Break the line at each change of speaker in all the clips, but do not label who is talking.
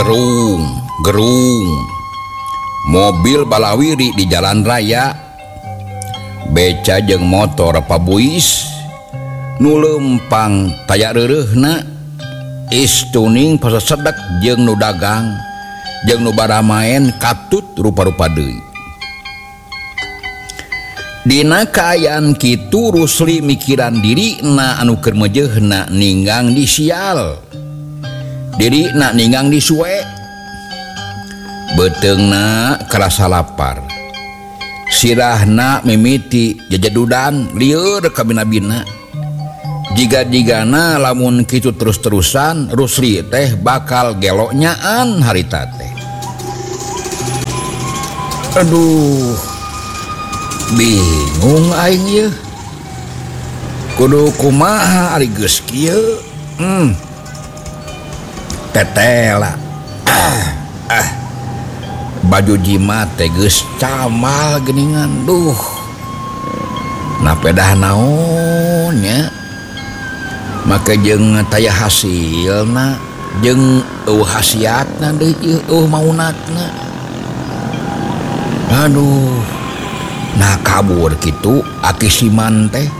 gerung mobil balawiri di jalan raya beca jeung motor pabuis nu lempang taya reureuhna istuning pasasedek jeung nu dagang jeung nu baramaen katut rupa-rupa deui. Dina kaayaan kitu Rusli mikiran dirina anu keur meujeuhna ninggang di sial, dirina ninggang di suwe, beteungna karasa lapar, sirahna mimiti jajadudan lieur ka bina-bina. Jiga-jigana lamun kitu terus-terusan Rusli teh bakal geloknyaan harita teh. Aduh, bingung aing ye, kudu kumaha ari geus kieu. Tetela baju jimat teh geus camal geuningan. Duh, napedah naon nya, maka jeung taya hasilna jeung hasiatna deui ieu maunatna. Aduh, nah kabur kitu aki siman teh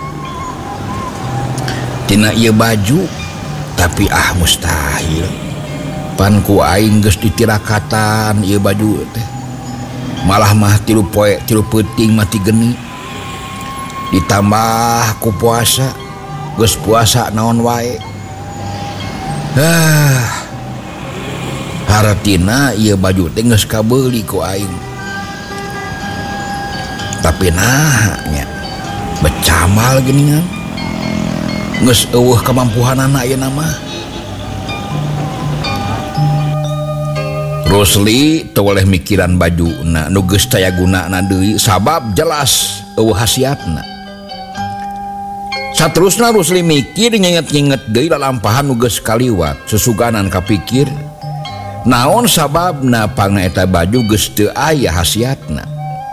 tina ieu baju, tapi mustahil pan ku aing geus ditirakatan ieu baju teh, malah mah 3 poe 3 peuting mati geni, ditambah ku puasa geus puasa naon wae. Hartina ieu baju teh geus kabeuli ku aing, tapi nya becamal geuningan geus eueuh kamampuhanana ayeuna mah. Rusli teu oleh mikiran bajuna nu geus taya gunana deui sabab jelas eueuh hasiatna. Saterusna Rusli mikir nginget-nginget deui lalampahan nu geus kaliwat, susuganan kapikir naon sababna pangna eta baju geus teu aya hasiatna.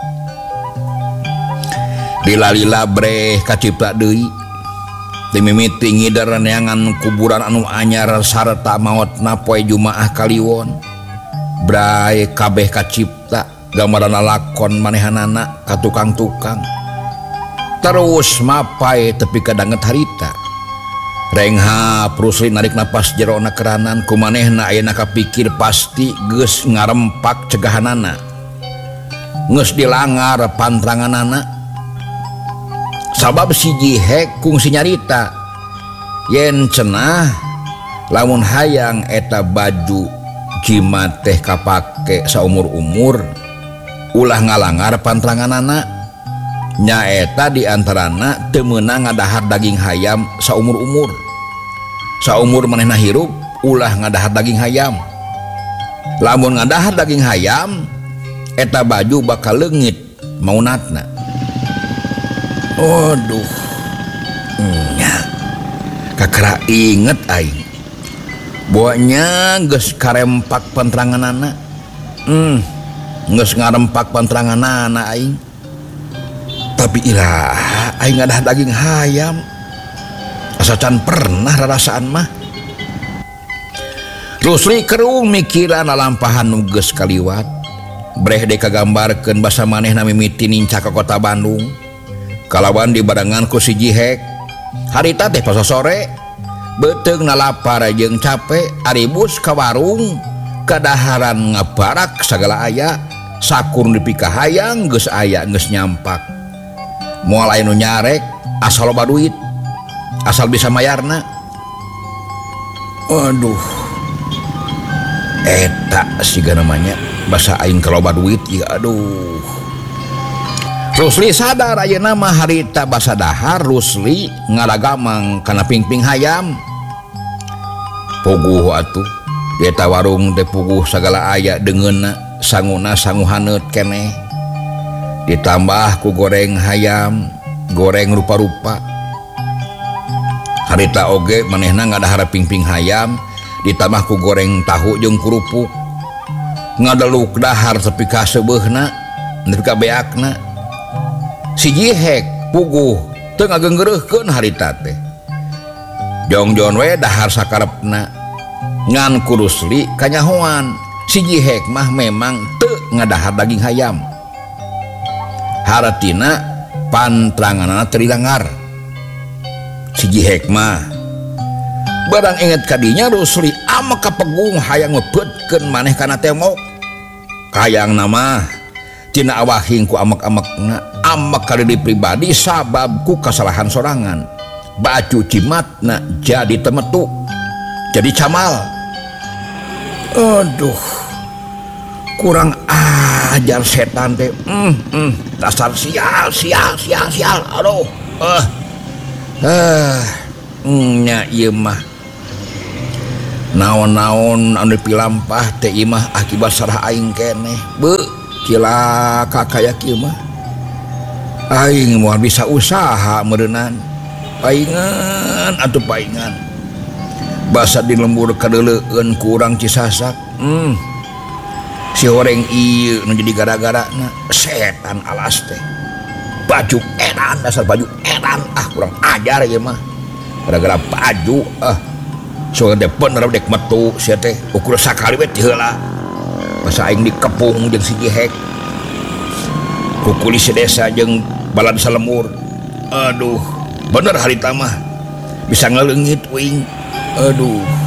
Lila-lila breh kacipta deui teu mimiti ngider neangan kuburan anu anyar sarta maotna poe Jumaah Kaliwon. Bray kabeh kacipta gambaran lakon manehanana ka tukang-tukang. Terus mapai tepi kadanget harita. Renghap Rusli narik napas jerona keranan, kumanehna ayeuna kapikir pasti geus ngarempak cegahanana, geus dilangar pantranganana. Sabab si Jihek kungsi nyarita yen cenah lamun hayang eta baju jimat teh kapake saumur-umur ulah ngalangar pantranganana, nyaeta diantarana teu meunang ngadahar daging hayam saumur-umur. Saumur manehna hirup ulah ngadahar daging hayam. Lamun ngadahar daging hayam eta baju bakal leungit maunatna. Aduh, nya kakara inget aing boanya geus karempak pantranganana, geus ngarempak pantranganana aing, tapi iraha aing ngadah daging hayam asa can pernah rarasaan mah. Rusli kerung mikiran lalampahan nu geus kaliwat, breh deui kagambarkeun basa manehna mimiti ninca ka kota Bandung kalawan dibarengan ku si Jihek. Harita teh pas sore beuteungna lapar jeung capek, aribus ka warung kadaharan ngabarak sagala aya, sakur nepi ka hayang geus aya geus nyampak. Moal aya nu nyarek asal loba duit, asal bisa mayarna. Aduh, eta siga namanya basa aing kaloba duit ieu. Aduh, Rusli sadar ayeuna mah harita basa dahar Rusli ngaragamang kana pingping hayam. Puguh atuh di eta warung teh puguh sagala aya deungeunna, sanguna sangu haneut keneh, ditambah ku goreng hayam, goreng rupa-rupa. Harita oge manehna ngadahar pingping hayam ditambah ku goreng tahu jeung kerupuk, ngadeluk dahar tepi ka seubeuna nepi ka beakna. Si Jihek puguh teu ngageunggeureurkeun harita teh, jongjon we dahar sakarepna ngan kurusli kanyahoan siji hikmah memang teu ngadahar daging hayam haratina pantranganana terilangar siji hikmah barang inget kadinya Rusli ama kapegung hayang ngepetkeun maneh kana tembok hayang nama tina awahing ku amak-amakna amak kadiri pribadi sabab ku kesalahan sorangan baju cimatna jadi temetu jadi camal aduh kurang ajar setan teh dasar sial aduh nya ieu mah naon-naon anu pilampah teh imah akibat sarah aing keneh beu cilaka kaya kieu mah aing moal bisa usaha meureunnan paingan atuh paingan basa di lembur kadeuleueun ku urang Cisasak si horeng ieu nu jadi gara-garana setan alas teh baju edan dasar baju edan kurang ajar ieu mah gara-gara baju soalnya bener dek metu sia teh ukur sakali we teu heula masa aing dikepung jeung si Jihek kukuli si desa jeung balad salemur aduh bener harita mah bisa ngaleungit uing aduh